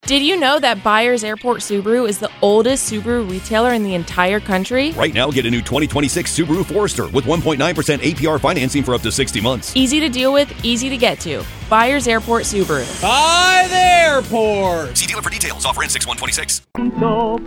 Did you know that Byers Airport Subaru is the oldest Subaru retailer in the entire country? Right now, get a new 2026 Subaru Forester with 1.9% APR financing for up to 60 months. Easy to deal with, easy to get to. Byers Airport Subaru. By the airport. See dealer for details. Offer in 6/126. So